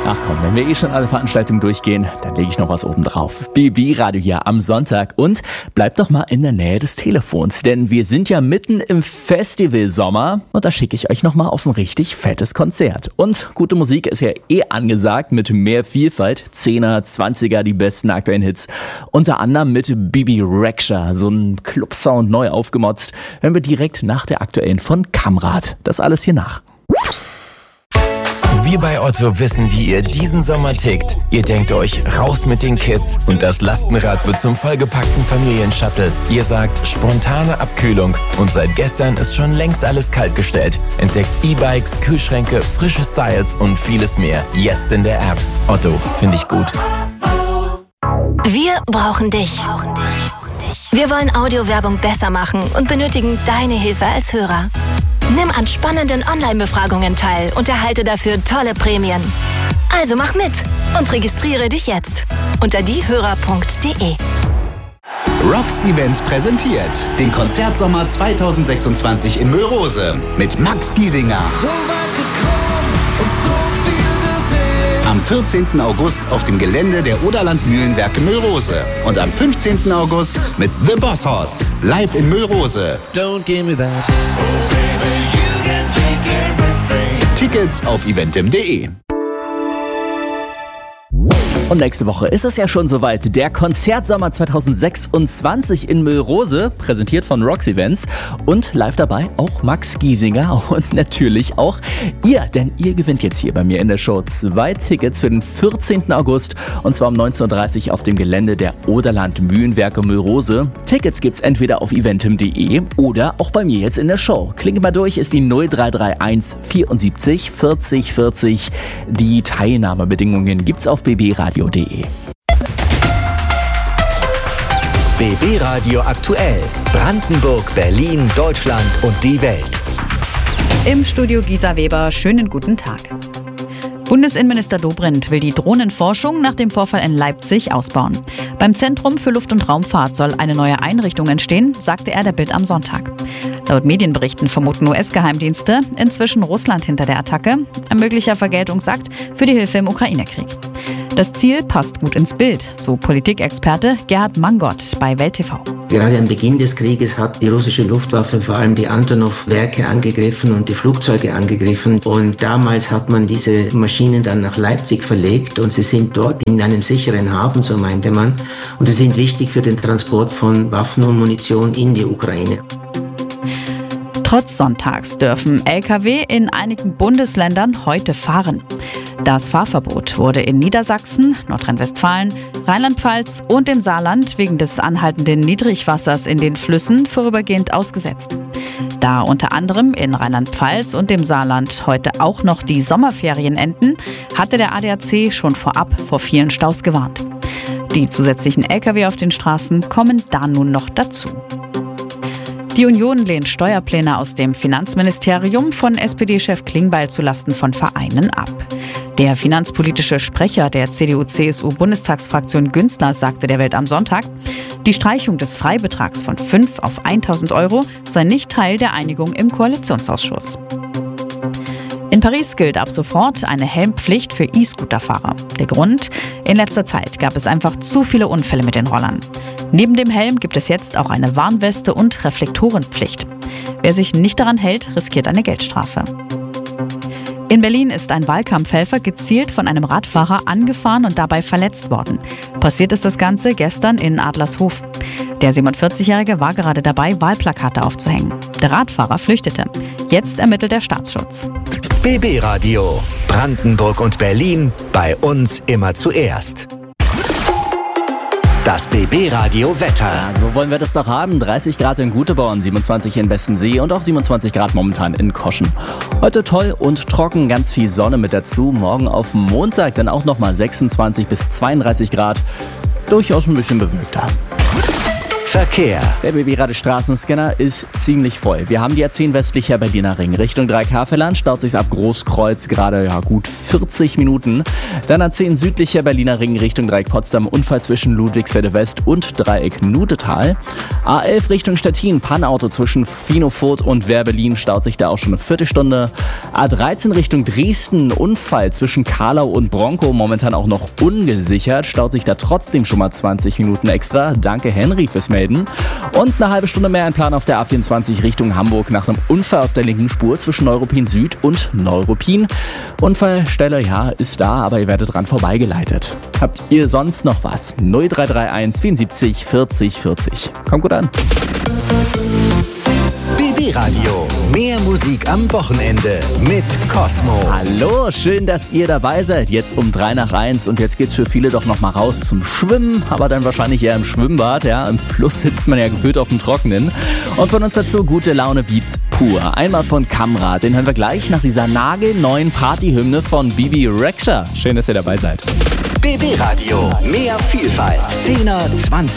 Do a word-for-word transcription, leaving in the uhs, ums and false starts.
Ach komm, wenn wir eh schon alle Veranstaltungen durchgehen, dann lege ich noch was oben drauf. B B-Radio hier am Sonntag und bleibt doch mal in der Nähe des Telefons, denn wir sind ja mitten im Festivalsommer und da schicke ich euch noch mal auf ein richtig fettes Konzert. Und gute Musik ist ja eh angesagt mit mehr Vielfalt, Zehner, Zwanziger, die besten aktuellen Hits. Unter anderem mit Bibi Rexha, so ein Clubsound neu aufgemotzt, hören wir direkt nach der aktuellen von Kamrat. Das alles hier nach. Wir bei Otto wissen, wie ihr diesen Sommer tickt. Ihr denkt euch, raus mit den Kids und das Lastenrad wird zum vollgepackten Familienshuttle. Ihr sagt, spontane Abkühlung und seit gestern ist schon längst alles kaltgestellt. Entdeckt E-Bikes, Kühlschränke, frische Styles und vieles mehr. Jetzt in der App. Otto, finde ich gut. Wir brauchen dich. Wir wollen Audiowerbung besser machen und benötigen deine Hilfe als Hörer. Nimm an spannenden Online-Befragungen teil und erhalte dafür tolle Prämien. Also mach mit und registriere dich jetzt unter diehörer punkt de. Rocks Events präsentiert den Konzertsommer zweitausendsechsundzwanzig in Müllrose mit Max Giesinger. So weit gekommen und so viel gesehen. Am vierzehnten August auf dem Gelände der Oderland Mühlenwerke Müllrose und am fünfzehnten August mit The Boss Hoss live in Müllrose. Don't give me that. Tickets auf eventim punkt de. Und nächste Woche ist es ja schon soweit. Der Konzertsommer zweitausendsechsundzwanzig in Müllrose, präsentiert von Rocks Events. Und live dabei auch Max Giesinger und natürlich auch ihr. Denn ihr gewinnt jetzt hier bei mir in der Show zwei Tickets für den vierzehnten August. Und zwar um neunzehn Uhr dreißig auf dem Gelände der Oderland Mühlenwerke Müllrose. Tickets gibt's entweder auf eventim punkt de oder auch bei mir jetzt in der Show. Klinge mal durch, ist die null drei drei eins vierundsiebzig vierzig vierzig. Die Teilnahmebedingungen gibt's auf b b radio punkt de. B B Radio aktuell. Brandenburg, Berlin, Deutschland und die Welt. Im Studio Gisa Weber, schönen guten Tag. Bundesinnenminister Dobrindt will die Drohnenforschung nach dem Vorfall in Leipzig ausbauen. Beim Zentrum für Luft- und Raumfahrt soll eine neue Einrichtung entstehen, sagte er der Bild am Sonntag. Laut Medienberichten vermuten U S-Geheimdienste inzwischen Russland hinter der Attacke. Ein möglicher Vergeltungsakt für die Hilfe im Ukraine-Krieg. Das Ziel passt gut ins Bild, so Politikexperte Gerhard Mangott bei Welt T V. Gerade am Beginn des Krieges hat die russische Luftwaffe vor allem die Antonov-Werke angegriffen und die Flugzeuge angegriffen. Und damals hat man diese Maschinen dann nach Leipzig verlegt und sie sind dort in einem sicheren Hafen, so meinte man. Und sie sind wichtig für den Transport von Waffen und Munition in die Ukraine. Trotz Sonntags dürfen L K W in einigen Bundesländern heute fahren. Das Fahrverbot wurde in Niedersachsen, Nordrhein-Westfalen, Rheinland-Pfalz und im Saarland wegen des anhaltenden Niedrigwassers in den Flüssen vorübergehend ausgesetzt. Da unter anderem in Rheinland-Pfalz und dem Saarland heute auch noch die Sommerferien enden, hatte der A D A C schon vorab vor vielen Staus gewarnt. Die zusätzlichen L K W auf den Straßen kommen da nun noch dazu. Die Union lehnt Steuerpläne aus dem Finanzministerium von S P D-Chef Klingbeil zulasten von Vereinen ab. Der finanzpolitische Sprecher der C D U C S U-Bundestagsfraktion Günzler sagte der Welt am Sonntag, die Streichung des Freibetrags von fünf auf tausend Euro sei nicht Teil der Einigung im Koalitionsausschuss. In Paris gilt ab sofort eine Helmpflicht für E-Scooter-Fahrer. Der Grund? In letzter Zeit gab es einfach zu viele Unfälle mit den Rollern. Neben dem Helm gibt es jetzt auch eine Warnweste und Reflektorenpflicht. Wer sich nicht daran hält, riskiert eine Geldstrafe. In Berlin ist ein Wahlkampfhelfer gezielt von einem Radfahrer angefahren und dabei verletzt worden. Passiert ist das Ganze gestern in Adlershof. Der siebenundvierzigjährige war gerade dabei, Wahlplakate aufzuhängen. Der Radfahrer flüchtete. Jetzt ermittelt der Staatsschutz. B B Radio. Brandenburg und Berlin. Bei uns immer zuerst. Das B B Radio Wetter. Ja, so wollen wir das doch haben. dreißig Grad in Guteborn, siebenundzwanzig in Bestensee und auch siebenundzwanzig Grad momentan in Koschen. Heute toll und trocken, ganz viel Sonne mit dazu. Morgen auf Montag dann auch nochmal sechsundzwanzig bis zweiunddreißig Grad. Durchaus ein bisschen bewölkter. Verkehr. Der B B-Radio Straßenscanner ist ziemlich voll. Wir haben die A zehn westlicher Berliner Ring Richtung Dreikafelland, staut sich ab Großkreuz gerade ja, gut vierzig Minuten. Dann A zehn südlicher Berliner Ring Richtung Dreieck Potsdam, Unfall zwischen Ludwigsfelde West und Dreieck Nudetal. A elf Richtung Stettin, Pannauto zwischen Finofurt und Werbelin, staut sich da auch schon eine Viertelstunde. A dreizehn Richtung Dresden, Unfall zwischen Karlau und Bronco, momentan auch noch ungesichert, staut sich da trotzdem schon mal zwanzig Minuten extra. Danke Henry fürs Melden. Und eine halbe Stunde mehr ein Plan auf der A vierundzwanzig Richtung Hamburg nach einem Unfall auf der linken Spur zwischen Neuruppin Süd und Neuruppin. Unfallstelle, ja, ist da, aber ihr werdet dran vorbeigeleitet. Habt ihr sonst noch was? null drei drei eins vierundsiebzig vierzig vierzig. Kommt gut an. B B-Radio. Mehr Musik am Wochenende mit Cosmo. Hallo, schön, dass ihr dabei seid. Jetzt um drei nach eins und jetzt geht's für viele doch noch mal raus zum Schwimmen, aber dann wahrscheinlich eher im Schwimmbad. Ja, im Fluss sitzt man ja gefühlt auf dem Trockenen. Und von uns dazu gute Laune Beats pur. Einmal von Kamrat, den hören wir gleich nach dieser nagelneuen Partyhymne von Bibi Rexha. Schön, dass ihr dabei seid. B B-Radio. Mehr Vielfalt. zehner, zwanziger.